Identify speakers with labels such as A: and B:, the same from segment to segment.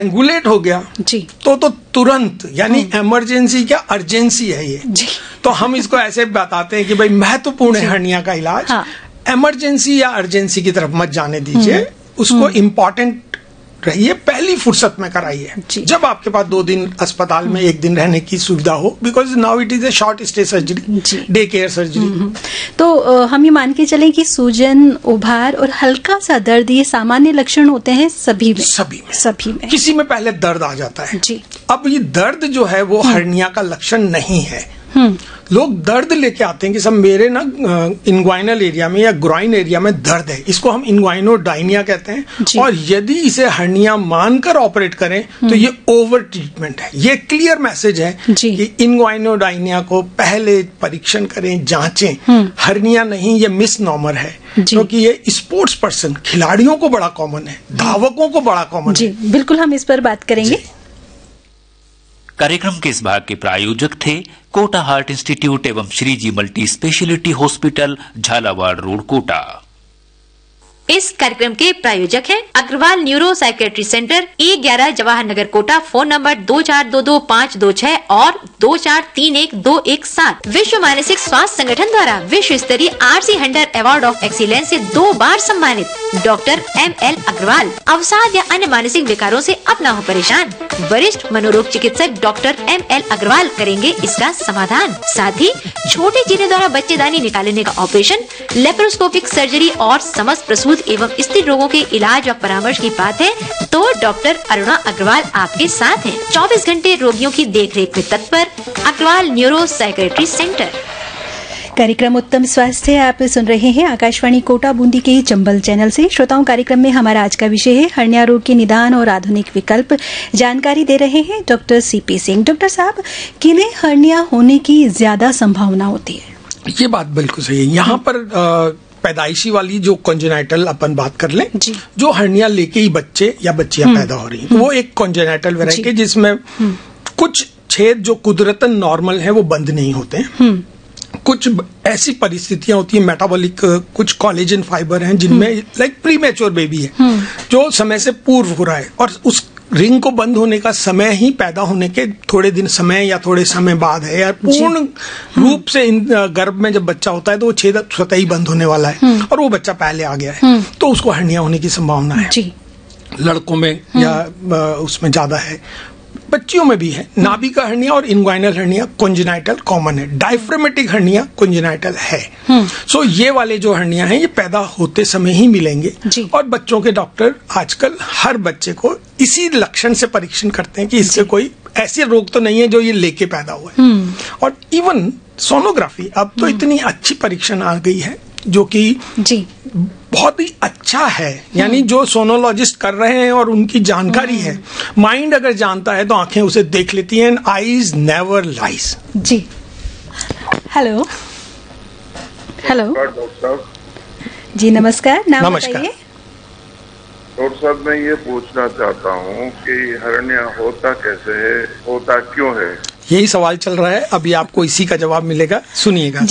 A: एंगुलेट हो गया
B: जी,
A: तो तुरंत, यानी इमरजेंसी क्या अर्जेंसी है ये
B: जी।
A: तो हम इसको ऐसे बताते हैं कि भाई महत्वपूर्ण है हर्निया का इलाज।
B: हाँ।
A: इमरजेंसी या अर्जेंसी की तरफ मत जाने दीजिए, उसको इम्पोर्टेंट रहिए, पहली फुर्सत में कराइए जब आपके पास 2 दिन अस्पताल में 1 दिन रहने की सुविधा हो, because now it is a short stay surgery, day care surgery.
B: तो हम ये मान के चलें कि सूजन, उभार और हल्का सा दर्द ये सामान्य लक्षण होते हैं सभी में।
A: किसी में पहले दर्द आ जाता है
B: जी।
A: अब ये दर्द जो है वो हर्निया का लक्षण नहीं है। लोग दर्द लेके आते हैं कि सब मेरे ना इंग्वाइनल एरिया में या ग्रॉइन एरिया में दर्द है, इसको हम इंग्वाइनोडाइनिया कहते हैं, और यदि इसे हर्निया मानकर ऑपरेट करें तो ये ओवर ट्रीटमेंट है। ये क्लियर मैसेज है कि इंग्वाइनोडाइनिया को पहले परीक्षण करें, जांचें। हर्निया नहीं, ये मिस नॉर्मल है, क्योंकि ये स्पोर्ट्स पर्सन, खिलाड़ियों को बड़ा कॉमन है, धावकों को बड़ा कॉमन है।
B: बिल्कुल, हम इस पर बात करेंगे।
C: कार्यक्रम के इस भाग के प्रायोजक थे कोटा हार्ट इंस्टीट्यूट एवं Shriji multi speciality hospital, Jhalawar road, Kota.
D: इस कार्यक्रम के प्रायोजक हैं Agarwal neuro psychiatry centre, E11 Jawahar Nagar, Kota. Phone number 2422-526 और 2431-217। विश्व मानसिक स्वास्थ्य संगठन द्वारा विश्व स्तरीय RC Hunter award of excellence से 2 बार सम्मानित डॉक्टर ML अग्रवाल। अवसाद या अन्य मानसिक विकारों से अब न हो परेशान, वरिष्ठ मनोरोग चिकित्सक डॉक्टर ML अग्रवाल करेंगे इसका समाधान। साथ ही छोटे जीने द्वारा बच्चेदानी निकालने का ऑपरेशन, लेप्रोस्कोपिक सर्जरी और समस्त प्रसूत एवं स्त्री रोगों के इलाज व परामर्श की बात है तो डॉक्टर अरुणा अग्रवाल आपके साथ हैं। 24 घंटे रोगियों की देखरेख में तत्पर अग्रवाल न्यूरो साइकेट्री सेंटर।
B: कार्यक्रम उत्तम स्वास्थ्य आप सुन रहे हैं आकाशवाणी कोटा बूंदी के चंबल चैनल से। श्रोताओं, कार्यक्रम में हमारा आज का विषय है हर्निया रोग के निदान और आधुनिक विकल्प। जानकारी दे रहे हैं डॉक्टर CP सिंह। डॉक्टर साहब, किन्हें हर्निया होने की ज्यादा संभावना होती है?
A: ये बात बिल्कुल सही है। यहाँ पर पैदाइशी वाली जो कॉन्जेनाइटल अपन बात कर लें, जो हर्निया लेके ही बच्चे या बच्चियां पैदा हो रही हैं, वो एक कॉन्जेनाइटल वैरायटी जिसमें कुछ छेद जो कुदरतन नॉर्मल है वो बंद नहीं होते हैं। कुछ ऐसी परिस्थितियां होती है, मेटाबॉलिक कुछ कोलेजन फाइबर हैं जिनमें लाइक प्री मैच्योर बेबी है जो समय से पूर्व हो रहा है, और उस रिंग को बंद होने का समय ही पैदा होने के थोड़े दिन समय या थोड़े समय बाद है, या पूर्ण रूप से गर्भ में जब बच्चा होता है तो वो छेद स्वतः ही बंद होने वाला है और वो बच्चा पहले आ गया है, तो उसको हर्निया होने की संभावना है। लड़कों में या उसमें ज्यादा है, बच्चियों में भी है। नाभि का हर्निया और इनग्वाइनल हर्निया कॉन्जेनाइटल कॉमन है, डायफ्रामेटिक हर्निया कॉन्जेनाइटल है। सो ये वाले जो हर्निया हैं ये पैदा होते समय ही मिलेंगे, और बच्चों के डॉक्टर आजकल हर बच्चे को इसी लक्षण से परीक्षण करते हैं कि इससे कोई ऐसे रोग तो नहीं है जो ये लेके पैदा हुआ है। और इवन सोनोग्राफी अब तो इतनी अच्छी परीक्षण आ गई है जो कि बहुत ही अच्छा है, यानी जो सोनोलॉजिस्ट कर रहे हैं और उनकी जानकारी है, माइंड अगर जानता है तो आंखें उसे देख लेती हैं, आईज नेवर लाइज।
B: जी, हेलो
E: डॉक्टर साहब।
B: जी नमस्कार, नाम बताइए।
E: डॉक्टर साहब, मैं ये पूछना चाहता हूँ कि हर्निया होता कैसे है, होता क्यों है?
A: यही सवाल चल रहा है, अभी आपको इसी का जवाब मिलेगा, सुनिएगा।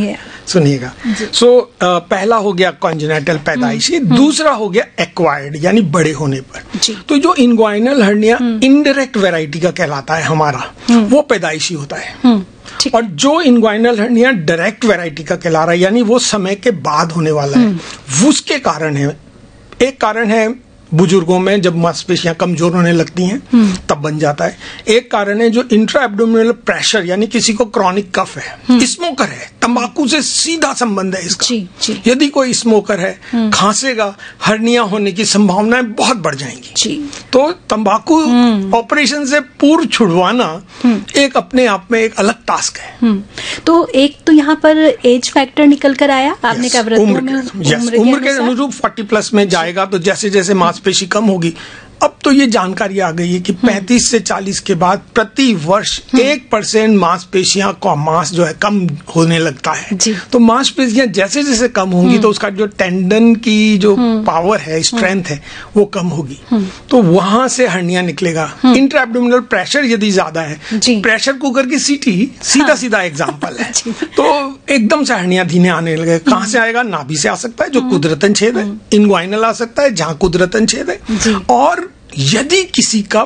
A: सो पहला हो गया कॉन्जेनाइटल पैदाइशी, दूसरा हो गया एक्वायर्ड यानी बड़े होने पर। तो जो इनग्वाइनल हर्निया इनडायरेक्ट वैरायटी का कहलाता है हमारा, वो पैदाइशी होता है, और जो इनग्वाइनल हर्निया डायरेक्ट वैरायटी का कहला रहा है यानी वो समय के बाद होने वाला है, उसके कारण है। एक कारण है बुजुर्गों में जब मांसपेशियां कमजोर होने लगती हैं तब बन जाता है। एक कारण है जो इंट्रा एब्डोमिनल प्रेशर, यानी किसी को क्रॉनिक कफ है, स्मोकर है, तंबाकू से सीधा संबंध है इसका। यदि कोई स्मोकर है, खांसेगा, हर्निया होने की संभावनाएं बहुत बढ़ जाएंगी। तो तंबाकू ऑपरेशन से पूर्व छुड़वाना एक अपने आप में एक अलग टास्क है।
B: तो एक तो यहाँ पर एज फैक्टर निकल कर आया, आपने कहा
A: उम्र के अनुरूप 40+ में जाएगा तो जैसे जैसे मांसपेशी कम होगी। अब तो ये जानकारी आ गई है कि 35 से 40 के बाद प्रति वर्ष 1% मांसपेशियां का मांस जो है कम होने लगता है। तो मांसपेशियां जैसे जैसे कम होंगी तो उसका जो टेंडन की जो पावर है, स्ट्रेंथ है, वो कम होगी, तो वहां से हर्निया निकलेगा। इंट्रा एब्डोमिनल प्रेशर यदि ज्यादा है, प्रेशर कुकर की सीटी सीधा सीधा एग्जाम्पल है, तो एकदम से हर्निया धीमे आने लगे। कहाँ से आएगा? नाभि से आ सकता है जो कुदरतन छेद है, इनग्वाइनल आ सकता है जहाँ कुदरतन छेद है, और यदि किसी का